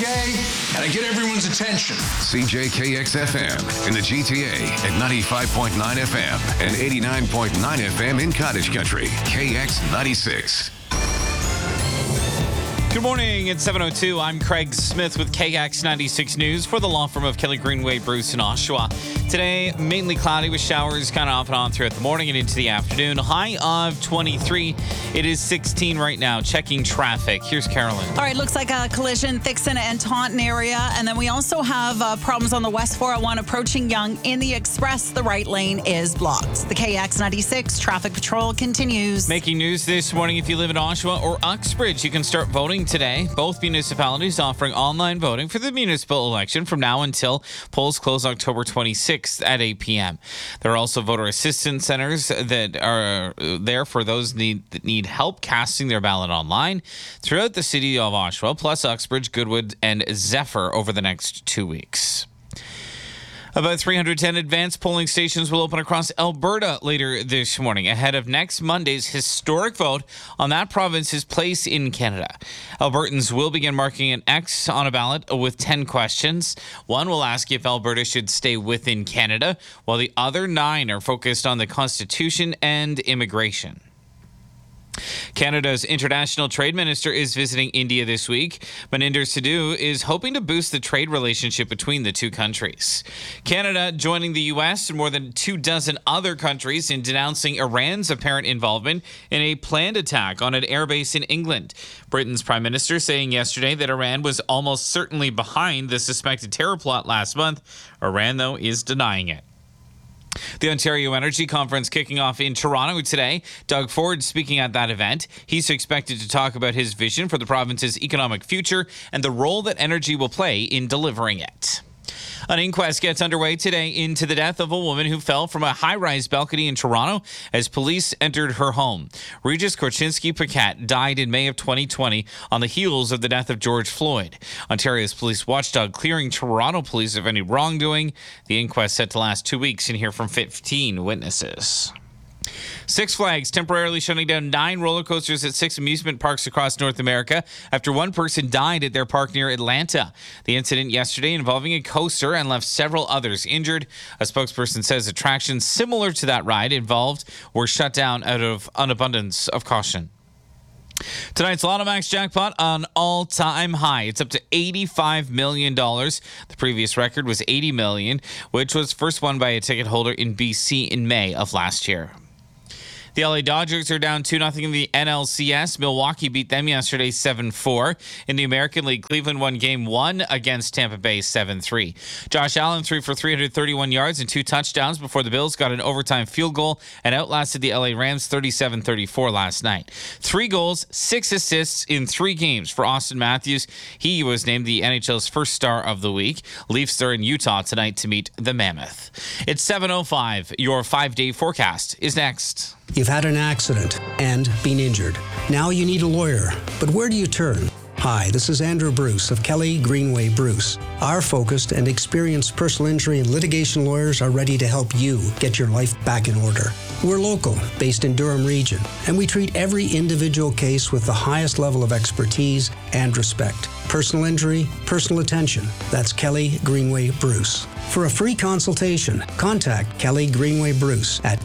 okay? Gotta get everyone's attention. CJKX-FM in the GTA at 95.9 FM and 89.9 FM in Cottage Country. KX96. Good morning, it's 7:02. I'm Craig Smith with KX96 News for the law firm of Kelly Greenway, Bruce in Oshawa. Today, mainly cloudy with showers kind of off and on throughout the morning and into the afternoon. High of 23. It is 16 right now. Checking traffic. Here's Carolyn. All right, looks like a collision, Thixon and Taunton area. And then we also have problems on the West 401 approaching Yonge in the Express. The right lane is blocked. The KX96 traffic patrol continues. Making news this morning, if you live in Oshawa or Uxbridge, you can start voting today. Both municipalities offering online voting for the municipal election from now until polls close October 26th at 8 p.m. There are also voter assistance centers that are there for those that need help casting their ballot online throughout the city of Oshawa, plus Uxbridge, Goodwood, and Zephyr over the next 2 weeks. About 310 advanced polling stations will open across Alberta later this morning ahead of next Monday's historic vote on that province's place in Canada. Albertans will begin marking an X on a ballot with 10 questions. One will ask if Alberta should stay within Canada, while the other 9 are focused on the Constitution and immigration. Canada's international trade minister is visiting India this week. Maninder Sidhu is hoping to boost the trade relationship between the two countries. Canada joining the U.S. and more than 24 other countries in denouncing Iran's apparent involvement in a planned attack on an airbase in England. Britain's prime minister saying yesterday that Iran was almost certainly behind the suspected terror plot last month. Iran, though, is denying it. The Ontario Energy Conference kicking off in Toronto today. Doug Ford speaking at that event. He's expected to talk about his vision for the province's economic future and the role that energy will play in delivering it. An inquest gets underway today into the death of a woman who fell from a high-rise balcony in Toronto as police entered her home. Regis Korchinski-Paquette died in May of 2020 on the heels of the death of George Floyd. Ontario's police watchdog clearing Toronto police of any wrongdoing. The inquest set to last 2 weeks and hear from 15 witnesses. Six Flags temporarily shutting down 9 roller coasters at 6 amusement parks across North America after one person died at their park near Atlanta. The incident yesterday involving a coaster and left several others injured. A spokesperson says attractions similar to that ride involved were shut down out of an abundance of caution. Tonight's Lotto Max jackpot on all-time high. It's up to $85 million. The previous record was $80 million, which was first won by a ticket holder in BC in May of last year. The LA Dodgers are down 2-0 in the NLCS. Milwaukee beat them yesterday 7-4. In the American League, Cleveland won Game 1 against Tampa Bay 7-3. Josh Allen threw for 331 yards and 2 touchdowns before the Bills got an overtime field goal and outlasted the LA Rams 37-34 last night. 3 goals, 6 assists in 3 games for Austin Matthews. He was named the NHL's first star of the week. Leafs are in Utah tonight to meet the Mammoth. It's 7:05. Your 5-day forecast is next. You've had an accident and been injured. Now you need a lawyer, but where do you turn? Hi, this is Andrew Bruce of Kelly Greenway Bruce. Our focused and experienced personal injury and litigation lawyers are ready to help you get your life back in order. We're local, based in Durham region, and we treat every individual case with the highest level of expertise and respect. Personal injury, personal attention. That's Kelly Greenway Bruce. For a free consultation, contact Kelly Greenway Bruce at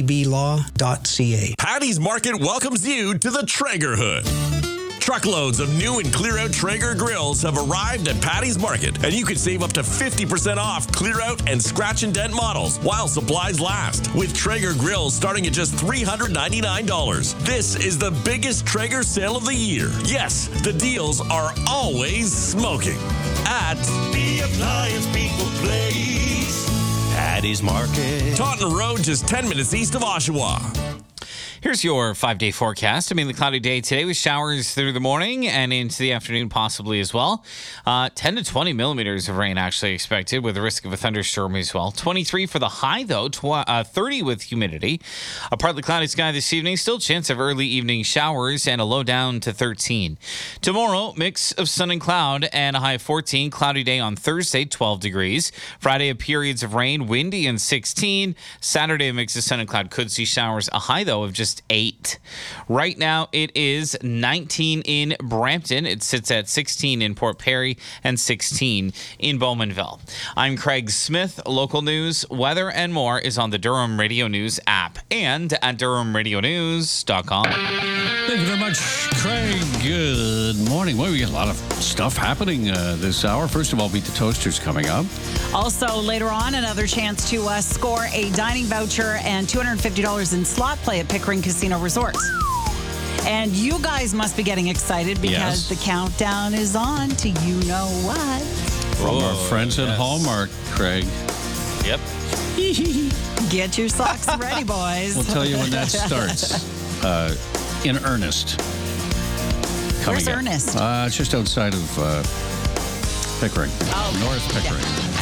kgblaw.ca. Paddy's Market welcomes you to the Traeger Hood. Truckloads of new and clear-out Traeger grills have arrived at Paddy's Market, and you can save up to 50% off clear-out and scratch and dent models while supplies last. With Traeger grills starting at just $399. This is the biggest Traeger sale of the year. Yes, the deals are always smoking. At the Appliance People Place, Paddy's Market, Taunton Road, just 10 minutes east of Oshawa. Here's your 5-day forecast. The cloudy day today with showers through the morning and into the afternoon possibly as well. 10 to 20 millimeters of rain actually expected with the risk of a thunderstorm as well. 23 for the high though, 30 with humidity. A partly cloudy sky this evening. Still chance of early evening showers and a low down to 13. Tomorrow, mix of sun and cloud and a high of 14. Cloudy day on Thursday, 12 degrees. Friday, periods of rain, windy and 16. Saturday, a mix of sun and cloud. Could see showers. A high though of just just 8. Right now, it is 19 in Brampton. It sits at 16 in Port Perry and 16 in Bowmanville. I'm Craig Smith. Local news, weather, and more is on the Durham Radio News app and at DurhamRadioNews.com. Thank you very much, Craig. Good morning. Well, we got a lot of stuff happening this hour. First of all, Beat the Toasters coming up. Also, later on, another chance to score a dining voucher and $250 in slot play at Pickering Casino Resort. And you guys must be getting excited because the countdown is on to you know what. From our friends at Hallmark, Craig. Yep. Get your socks ready, boys. We'll tell you when that starts in earnest. Where's Ernest? It's just outside of Pickering. North Pickering. Yeah.